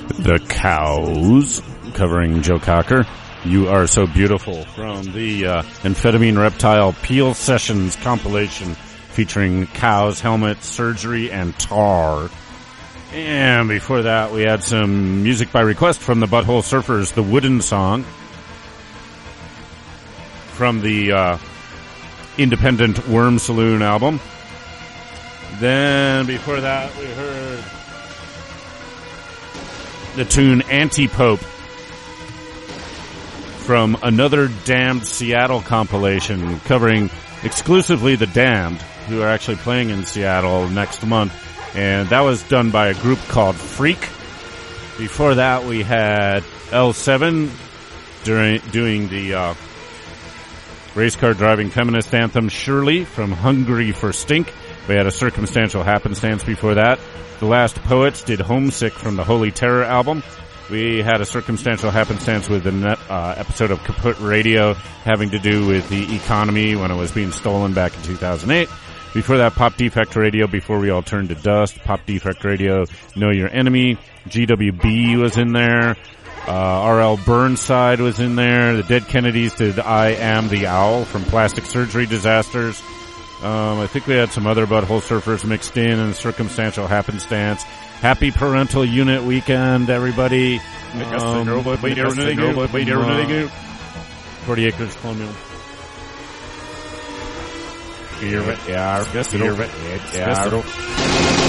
The Cows, covering Joe Cocker. You Are So Beautiful from the Amphetamine Reptile Peel Sessions compilation featuring Cows, Helmet, Surgery, and Tar. And before that, we had some music by request from the Butthole Surfers, The Wooden Song, from the independent Worm Saloon album. Then before that, we heard the tune Anti-Pope from Another Damned Seattle compilation covering exclusively the Damned, who are actually playing in Seattle next month. And that was done by a group called Freak. Before that, we had L7 doing the race car driving feminist anthem Shirley from Hungry for Stink. We had a Circumstantial Happenstance before that. The Last Poets did Homesick from the Holy Terror album. We had a Circumstantial Happenstance with an episode of Kaput Radio having to do with the economy when it was being stolen back in 2008. Before that, Pop Defect Radio, Before We All Turn to Dust. Pop Defect Radio, Know Your Enemy. GWB was in there. R.L. Burnside was in there. The Dead Kennedys did I Am the Owl from Plastic Surgery Disasters. I think we had some other Butthole Surfers mixed in and Circumstantial Happenstance. Happy Parental Unit Weekend, everybody. 40 Acres Colonial. Ja.